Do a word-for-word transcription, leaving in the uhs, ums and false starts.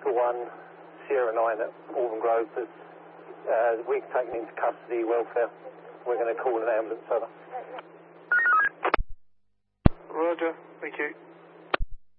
Delta one, Sierra nine at Auburn Grove. There's, uh, we're taken into custody, welfare. We're going to call an ambulance over. Roger, thank you.